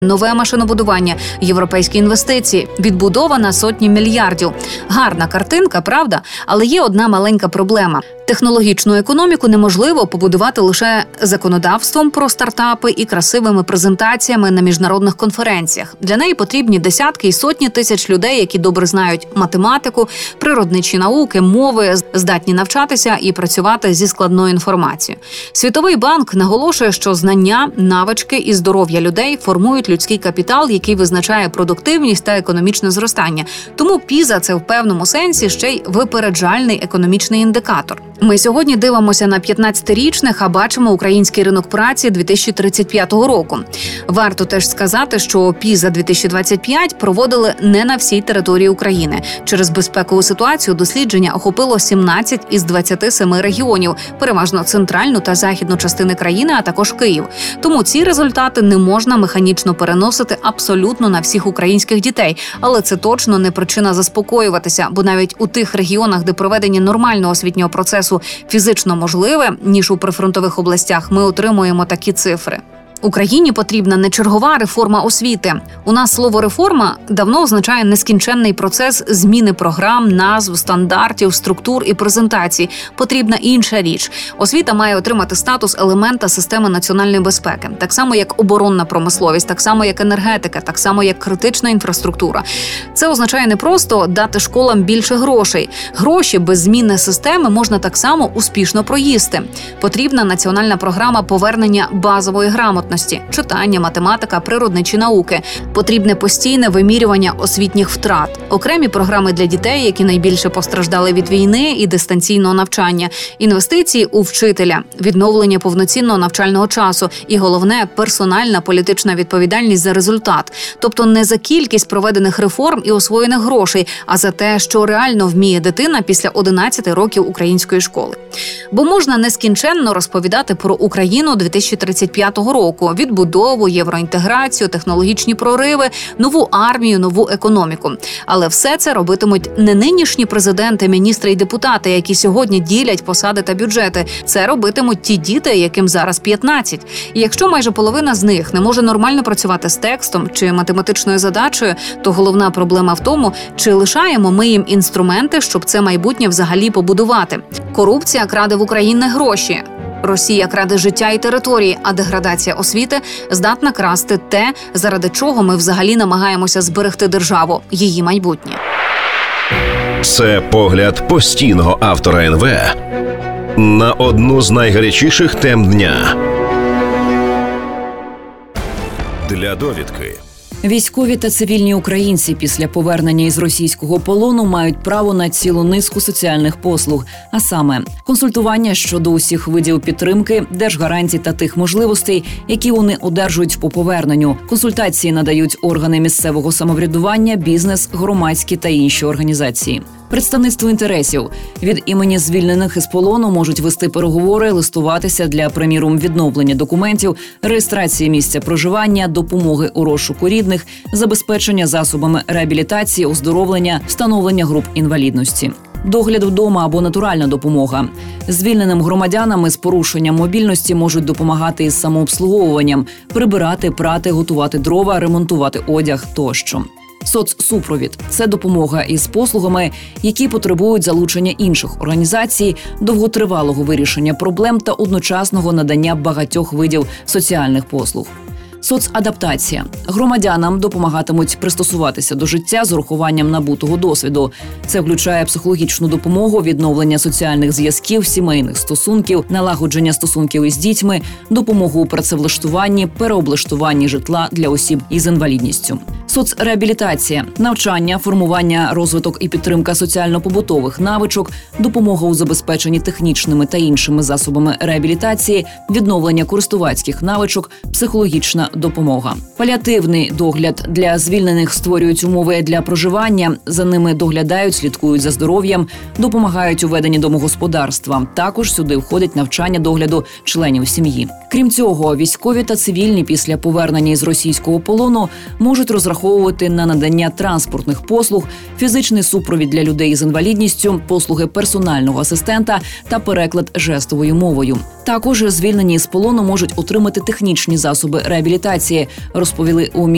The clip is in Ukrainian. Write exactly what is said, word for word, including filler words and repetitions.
Нове машинобудування, європейські інвестиції, відбудова на сотні мільярдів. Гарна картинка, правда? Але є одна маленька проблема. Технологічну економіку неможливо побудувати лише законодавством про стартапи і красивими презентаціями на міжнародних конференціях. Для неї потрібні десятки і сотні тисяч людей, які добре знають математику, природничі науки, мови, здатні навчатися і працювати зі складною інформацією. Світовий банк наголошує, що знання, навички і здоров'я людей формують людський капітал, який визначає продуктивність та економічне зростання. Тому піза – це в певному сенсі ще й випереджальний економічний індикатор. Ми сьогодні дивимося на п'ятнадцятирічних, а бачимо український ринок праці дві тисячі тридцять п'ятого року. Варто теж сказати, що піза дві тисячі двадцять п'ять проводили не на всій території України. Через безпекову ситуацію дослідження охопило сімнадцять із двадцяти семи регіонів, переважно центральну та західну частини країни, а також Київ. Тому ці результати не можна механічно переносити абсолютно на всіх українських дітей. Але це точно не причина заспокоюватися, бо навіть у тих регіонах, де проведення нормального освітнього процесу фізично можливе, ніж у прифронтових областях, ми отримуємо такі цифри. Україні потрібна не чергова реформа освіти. У нас слово «реформа» давно означає нескінченний процес зміни програм, назв, стандартів, структур і презентацій. Потрібна інша річ. Освіта має отримати статус елемента системи національної безпеки. Так само, як оборонна промисловість, так само, як енергетика, так само, як критична інфраструктура. Це означає не просто дати школам більше грошей. Гроші без зміни системи можна так само успішно проїсти. Потрібна національна програма повернення базової грамотності. Читання, математика, природничі науки. Потрібне постійне вимірювання освітніх втрат. Окремі програми для дітей, які найбільше постраждали від війни і дистанційного навчання. Інвестиції у вчителя, відновлення повноцінного навчального часу і, головне, персональна політична відповідальність за результат. Тобто не за кількість проведених реформ і освоєних грошей, а за те, що реально вміє дитина після одинадцяти років української школи. Бо можна нескінченно розповідати про Україну дві тисячі тридцять п'ятого року. Відбудову, євроінтеграцію, технологічні прориви, нову армію, нову економіку. Але все це робитимуть не нинішні президенти, міністри і депутати, які сьогодні ділять посади та бюджети. Це робитимуть ті діти, яким зараз п'ятнадцять. І якщо майже половина з них не може нормально працювати з текстом чи математичною задачею, то головна проблема в тому, чи лишаємо ми їм інструменти, щоб це майбутнє взагалі побудувати. Корупція краде в Україні гроші. Росія краде життя і території, а деградація освіти здатна красти те, заради чого ми взагалі намагаємося зберегти державу, її майбутнє. Це погляд постійного автора ен ве на одну з найгарячіших тем дня. Для довідки. Військові та цивільні українці після повернення із російського полону мають право на цілу низку соціальних послуг, а саме консультування щодо усіх видів підтримки, держгарантій та тих можливостей, які вони одержують по поверненню. Консультації надають органи місцевого самоврядування, бізнес, громадські та інші організації. Представництво інтересів. Від імені звільнених із полону можуть вести переговори, листуватися для, приміром, відновлення документів, реєстрації місця проживання, допомоги у розшуку рідних, забезпечення засобами реабілітації, оздоровлення, встановлення груп інвалідності. Догляд вдома або натуральна допомога. Звільненим громадянам із порушенням мобільності можуть допомагати із самообслуговуванням, прибирати, прати, готувати дрова, ремонтувати одяг тощо. Соцсупровід – це допомога із послугами, які потребують залучення інших організацій, довготривалого вирішення проблем та одночасного надання багатьох видів соціальних послуг. Соцадаптація. Громадянам допомагатимуть пристосуватися до життя з урахуванням набутого досвіду. Це включає психологічну допомогу, відновлення соціальних зв'язків, сімейних стосунків, налагодження стосунків із дітьми, допомогу у працевлаштуванні, переоблаштуванні житла для осіб із інвалідністю. Соцреабілітація. Навчання, формування, розвиток і підтримка соціально-побутових навичок, допомога у забезпеченні технічними та іншими засобами реабілітації, відновлення користувацьких навичок, психологічна допомога. Паліативний догляд. Для звільнених створюють умови для проживання, за ними доглядають, слідкують за здоров'ям, допомагають у веденні домогосподарства. Також сюди входить навчання догляду членів сім'ї. Крім цього, військові та цивільні після повернення із російського полону можуть розраховувати на надання транспортних послуг, фізичний супровід для людей з інвалідністю, послуги персонального асистента та переклад жестовою мовою. Також звільнені з полону можуть отримати технічні засоби реабілітації, розповіли у